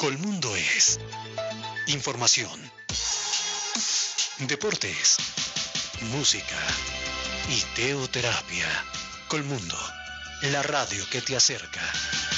Colmundo es información, deportes, música y teoterapia. Colmundo, la radio que te acerca.